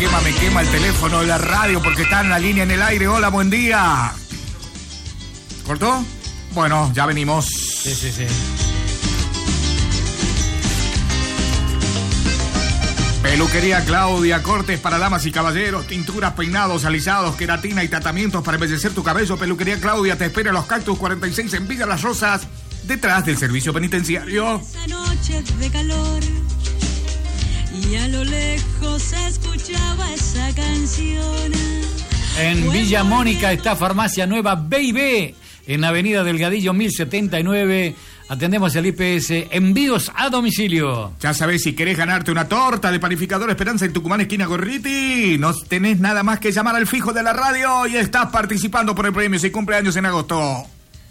Me quema el teléfono de la radio porque está en la línea en el aire. Hola, buen día. ¿Cortó? Bueno, ya venimos. Sí. Peluquería Claudia, cortes para damas y caballeros, tinturas, peinados, alisados, queratina y tratamientos para embellecer tu cabello. Peluquería Claudia te espera en Los Cactus 46 en Villa Las Rosas, detrás del servicio penitenciario. Esa noche de calor y a lo lejos se escuchaba esa canción. En Villa Mónica está Farmacia Nueva B&B, en Avenida Delgadillo 1079. Atendemos el IPS, envíos a domicilio. Ya sabés, si querés ganarte una torta de Panificador Esperanza en Tucumán, esquina Gorriti, no tenés nada más que llamar al fijo de la radio y estás participando por el premio si cumpleaños en agosto.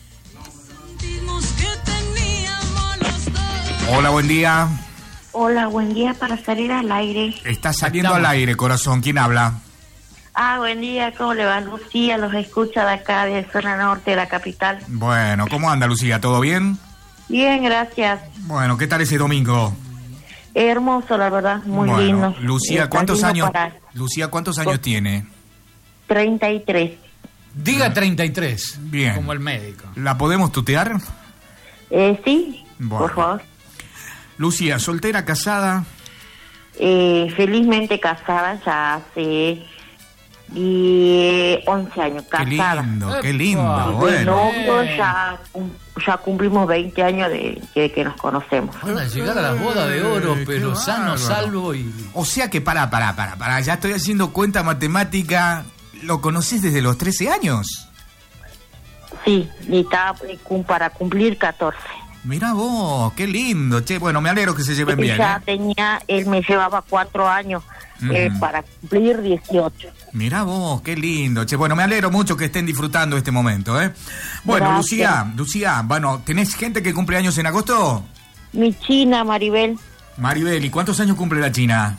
Hola, buen día. Hola, buen día para salir al aire. Está saliendo al aire, corazón. ¿Quién habla? Buen día, ¿cómo le va? Lucía, los escucha de acá, de zona norte de la capital. Bueno, ¿cómo anda, Lucía? ¿Todo bien? Bien, gracias. Bueno, ¿qué tal ese domingo? Hermoso, la verdad, muy lindo. Lucía, ¿cuántos años tiene? 33. Diga 33. Bien. Como el médico. ¿La podemos tutear? Sí, bueno. Por favor. Lucía, ¿soltera, casada? Felizmente casada ya hace 11 años, casada. Qué lindo, bueno. Ya cumplimos 20 años de que nos conocemos. Van a llegar a la boda de oro, pero sano, salvo y... O sea que, para, ya estoy haciendo cuenta matemática. ¿Lo conocés desde los 13 años? Sí, y está para cumplir 14. Mirá vos, qué lindo, che. Bueno, me alegro que se lleven bien. Él me llevaba 4 años para cumplir 18. Mirá vos, qué lindo, che. Bueno, me alegro mucho que estén disfrutando este momento, ¿eh? Bueno, gracias. Lucía, bueno, ¿tenés gente que cumple años en agosto? Mi china, Maribel. Maribel, ¿y cuántos años cumple la china?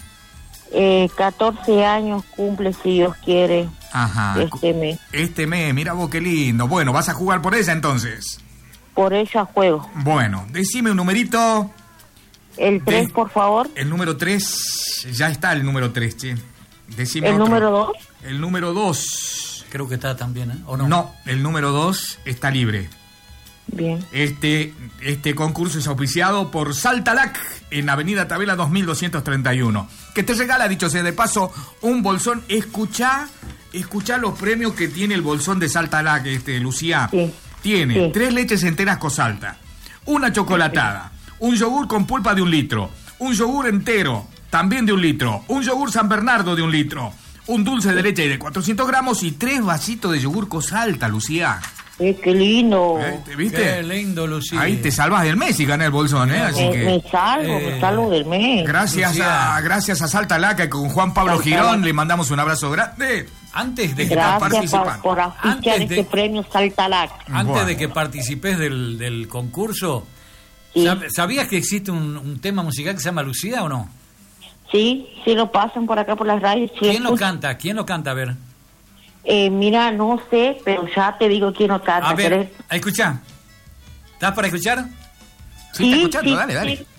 14 años cumple, si Dios quiere. Ajá. Este mes, mira vos qué lindo. Bueno, ¿vas a jugar por ella entonces? Por ella juego. Bueno, decime un numerito. El 3, por favor. El número 3, ya está el número 3, che. Decime ¿El otro. número 2? El número 2. Creo que está también, ¿eh? ¿O no? No, el número 2 está libre. Bien. Este concurso es auspiciado por Saltalac en Avenida Tabela 2231. Que te regala, dicho sea de paso, un bolsón. Escuchá los premios que tiene el bolsón de Saltalac, Lucía. Sí. Tiene 3 leches enteras Cosalta, una chocolatada, un yogur con pulpa de 1 litro, un yogur entero, también de 1 litro, un yogur San Bernardo de 1 litro, un dulce de leche de 400 gramos y 3 vasitos de yogur Cosalta, Lucía. Qué lindo. ¿Viste? Qué lindo, Lucía. Ahí te salvas del mes y gané el bolsón, ¿eh? Así que... Me salvo del mes. Gracias a Saltalac, con Juan Pablo Girón le mandamos un abrazo grande. Antes de que Gracias por auspiciar este premio Saltalac. Antes de que participes del concurso, sí. ¿Sabías que existe un tema musical que se llama Lucía o no? Sí, lo pasan por acá por las radios. Sí, ¿Quién lo canta? A ver. Mira, no sé, pero ya te digo quién lo canta. A ver, escuchá. ¿Estás para escuchar? Sí, está escuchando, dale.